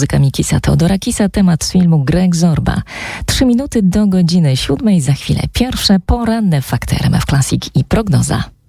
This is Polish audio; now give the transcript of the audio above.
muzyka Mikisa Teodorakisa, temat z filmu Greg Zorba. 3 minuty do godziny 7, za chwilę pierwsze poranne fakty RMF Classic i prognoza.